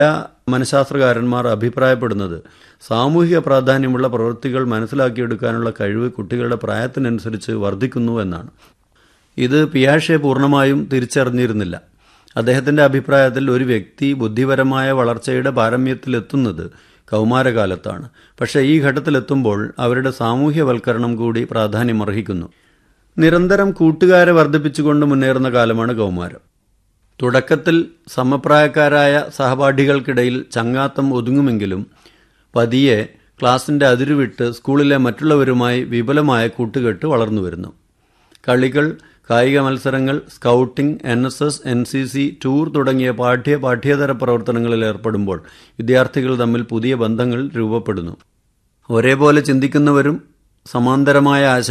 മനഃശാസ്ത്രകാരന്മാർ അഭിപ്രായപ്പെടുന്നത് സാമൂഹിക പ്രാധാന്യമുള്ള പ്രവൃത്തികൾ മനസ്സിലാക്കിയെടുക്കാനുള്ള കഴിവ് കുട്ടികളുടെ പ്രായത്തിനനുസരിച്ച് വർദ്ധിക്കുന്നു എന്നാണ്. ഇത് പിയാഷെ പൂർണ്ണമായും തിരിച്ചറിഞ്ഞിരുന്നില്ല. അദ്ദേഹത്തിന്റെ അഭിപ്രായത്തിൽ ഒരു വ്യക്തി ബുദ്ധിപരമായ വളർച്ചയുടെ പാരമ്യത്തിലെത്തുന്നത് കൗമാരകാലത്താണ്. പക്ഷേ ഈ ഘട്ടത്തിലെത്തുമ്പോൾ അവരുടെ സാമൂഹ്യവൽക്കരണം കൂടി പ്രാധാന്യമർഹിക്കുന്നു. നിരന്തരം കൂട്ടുകാരെ വർദ്ധിപ്പിച്ചുകൊണ്ട് മുന്നേറുന്ന കാലമാണ് കൗമാരം. തുടക്കത്തിൽ സമപ്രായക്കാരായ സഹപാഠികൾക്കിടയിൽ ചങ്ങാത്തം ഒതുങ്ങുമെങ്കിലും പതിയെ ക്ലാസിന്റെ അതിരുവിട്ട് സ്കൂളിലെ മറ്റുള്ളവരുമായി വിപുലമായ കൂട്ടുകെട്ട് വളർന്നുവരുന്നു. കളികൾ, കായിക മത്സരങ്ങൾ, സ്കൗട്ടിംഗ്, NSS, NCC, ടൂർ തുടങ്ങിയ പാഠ്യേതര പ്രവർത്തനങ്ങളിൽ ഏർപ്പെടുമ്പോൾ വിദ്യാർത്ഥികൾ തമ്മിൽ പുതിയ ബന്ധങ്ങൾ രൂപപ്പെടുന്നു. ഒരേപോലെ ചിന്തിക്കുന്നവരും സമാന്തരമായ